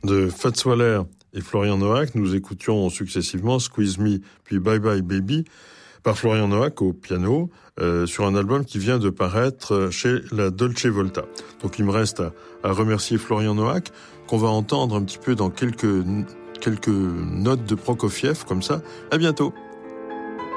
De Fats Waller et Florian Noack, nous écoutions successivement Squeeze Me puis Bye Bye Baby par Florian Noack au piano sur un album qui vient de paraître chez la Dolce Volta. Donc il me reste à remercier Florian Noack qu'on va entendre un petit peu dans quelques notes de Prokofiev comme ça. À bientôt.